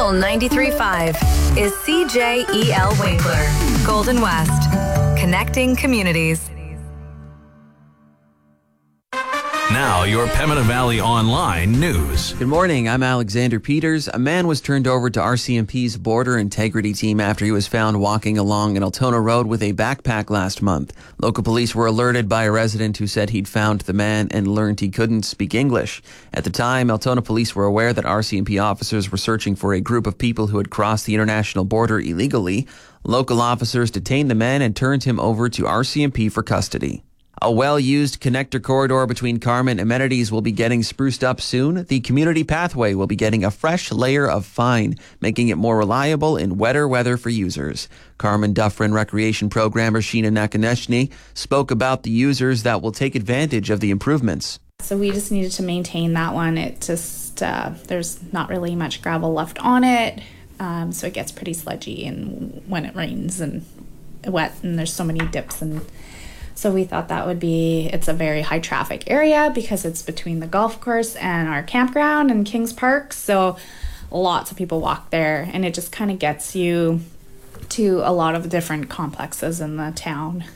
Local 93.5 is CJEL Winkler, Golden West, connecting communities. Now, your Pembina Valley Online news. Good morning, I'm Alexander Peters. A man was turned over to RCMP's border integrity team after he was found walking along an Altona road with a backpack last month. Local police were alerted by a resident who said he'd found the man and learned he couldn't speak English. At the time, Altona police were aware that RCMP officers were searching for a group of people who had crossed the international border illegally. Local officers detained the man and turned him over to RCMP for custody. A well-used connector corridor between Carman and Amenities will be getting spruced up soon. The community pathway will be getting a fresh layer of fine, making it more reliable in wetter weather for users. Carman Dufferin Recreation Programmer Sheena Nakaneshny spoke about the users that will take advantage of the improvements. So we just needed to maintain that one. It just, there's not really much gravel left on it, so it gets pretty sludgy and when it rains and wet, and there's so many dips, and so we thought that would be, it's a very high traffic area because it's between the golf course and our campground and Kings Park. So lots of people walk there, and it just kind of gets you to a lot of different complexes in the town.